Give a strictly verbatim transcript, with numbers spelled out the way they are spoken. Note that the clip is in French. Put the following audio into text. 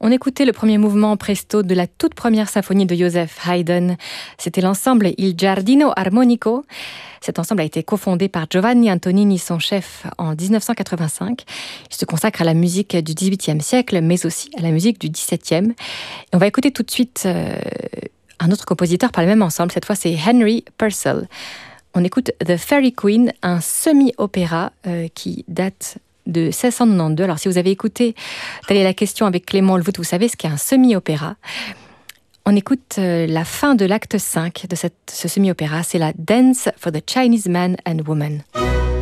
On écoutait le premier mouvement presto de la toute première symphonie de Joseph Haydn. C'était l'ensemble Il Giardino Armonico. Cet ensemble a été cofondé par Giovanni Antonini, son chef, en dix-neuf cent quatre-vingt-cinq. Il se consacre à la musique du dix-huitième siècle, mais aussi à la musique du dix-septième. Et on va écouter tout de suite euh, un autre compositeur par le même ensemble. Cette fois, c'est Henry Purcell. On écoute The Fairy Queen, un semi-opéra euh, qui date de seize cent quatre-vingt-douze. Alors, si vous avez écouté Telle est la question avec Clément Levout, vous savez ce qu'est un semi-opéra. On écoute euh, la fin de l'acte cinq de cette, ce semi-opéra. C'est la Dance for the Chinese Man and Woman.